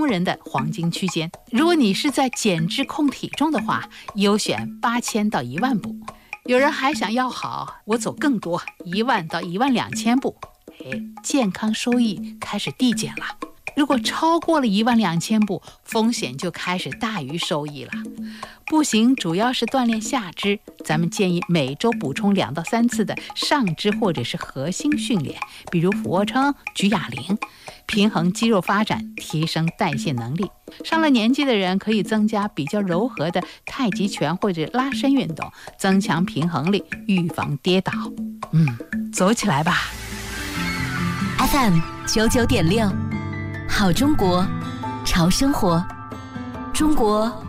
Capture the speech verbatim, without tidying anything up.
人的黄金区间。如果你是在减脂控体重的话，优选八千到一万步。有人还想要好，我走更多，一万到一万两千步，哎，健康收益开始递减了。如果超过了一万两千步，风险就开始大于收益了。步行主要是锻炼下肢，咱们建议每周补充两到三次的上肢或者是核心训练，比如俯卧撑、举哑铃，平衡肌肉发展，提升代谢能力。上了年纪的人可以增加比较柔和的太极拳或者拉伸运动，增强平衡力，预防跌倒。嗯，走起来吧。 F M 九九点六，好中国，潮生活，中国